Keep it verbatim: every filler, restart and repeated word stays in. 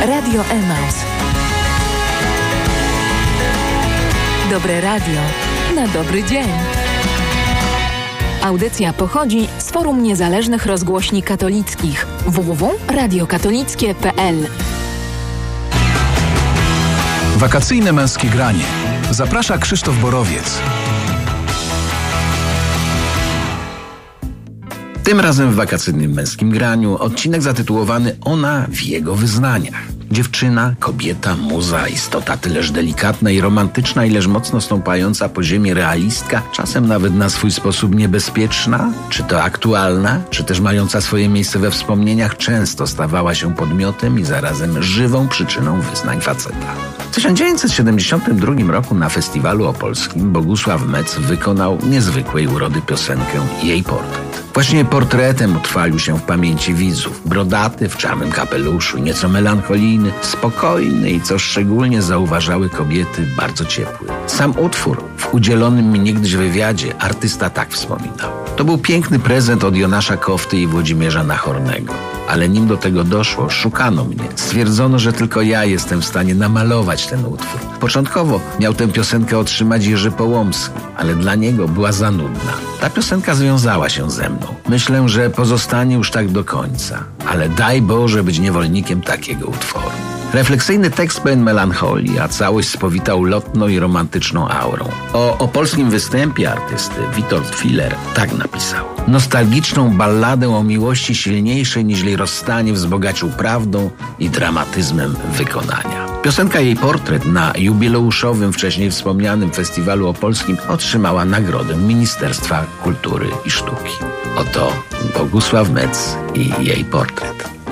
Radio Emaus. Dobre radio na dobry dzień. Audycja pochodzi z Forum Niezależnych Rozgłośni Katolickich w w w kropka radio katolickie kropka p l. Wakacyjne męskie granie. Zaprasza Krzysztof Borowiec. Tym razem w wakacyjnym męskim graniu odcinek zatytułowany Ona w jego wyznaniach. Dziewczyna, kobieta, muza, istota tyleż delikatna i romantyczna, ileż mocno stąpająca po ziemi realistka, czasem nawet na swój sposób niebezpieczna, czy to aktualna, czy też mająca swoje miejsce we wspomnieniach, często stawała się podmiotem i zarazem żywą przyczyną wyznań faceta. W tysiąc dziewięćset siedemdziesiątym drugim roku na Festiwalu Opolskim Bogusław Metz wykonał niezwykłej urody piosenkę Jej portret. Właśnie portretem utrwalił się w pamięci widzów. Brodaty, w czarnym kapeluszu, nieco melancholijny, spokojny i, co szczególnie zauważały kobiety, bardzo ciepły. Sam utwór w udzielonym mi niegdyś wywiadzie artysta tak wspominał. To był piękny prezent od Jonasza Kofty i Włodzimierza Nachornego. Ale nim do tego doszło, szukano mnie. Stwierdzono, że tylko ja jestem w stanie namalować ten utwór. Początkowo miał tę piosenkę otrzymać Jerzy Połomski, ale dla niego była za nudna. Ta piosenka związała się ze mną. Myślę, że pozostanie już tak do końca. Ale daj Boże być niewolnikiem takiego utworu. Refleksyjny tekst pełen melancholii, a całość spowitał lotną i romantyczną aurą. O opolskim występie artysty Witold Filer tak napisał. Nostalgiczną balladę o miłości silniejszej niźli rozstanie wzbogacił prawdą i dramatyzmem wykonania. Piosenka Jej portret na jubileuszowym, wcześniej wspomnianym Festiwalu Opolskim otrzymała nagrodę Ministerstwa Kultury i Sztuki. Oto Bogusław Metz i Jej portret.